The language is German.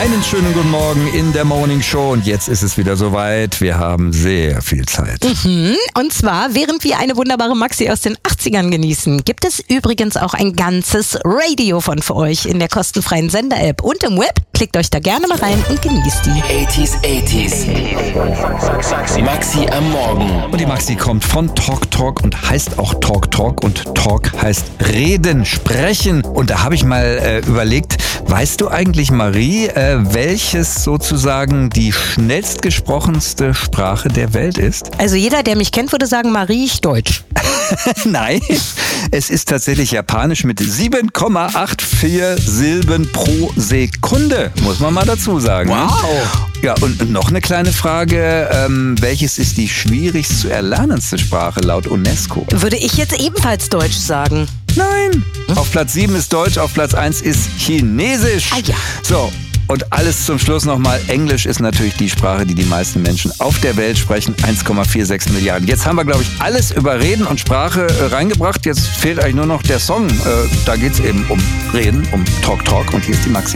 Einen schönen guten Morgen in der Morning Show und jetzt ist es wieder soweit. Wir haben sehr viel Zeit. Und zwar, während wir eine wunderbare Maxi aus den 80ern genießen, gibt es übrigens auch ein ganzes Radio für euch in der kostenfreien Sender-App und im Web. Klickt euch da gerne mal rein und genießt die. 80s. Maxi am Morgen. Und die Maxi kommt von Talk und heißt auch Talk und Talk heißt reden, sprechen. Und da habe ich mal überlegt, weißt du eigentlich, Marie, welches sozusagen die schnellst gesprochenste Sprache der Welt ist? Also jeder, der mich kennt, würde sagen, Marie, ich Deutsch. Nein, es ist tatsächlich Japanisch mit 7,84 Silben pro Sekunde, muss man mal dazu sagen. Wow. Ja, und noch eine kleine Frage, welches ist die schwierigst zu erlernendste Sprache laut UNESCO? Würde ich jetzt ebenfalls Deutsch sagen. Nein, auf Platz 7 ist Deutsch, auf Platz 1 ist Chinesisch. Ah ja. So, und alles zum Schluss nochmal. Englisch ist natürlich die Sprache, die meisten Menschen auf der Welt sprechen. 1,46 Milliarden. Jetzt haben wir, glaube ich, alles über Reden und Sprache reingebracht. Jetzt fehlt eigentlich nur noch der Song. Da geht es eben um Reden, um Talk. Und hier ist die Maxi.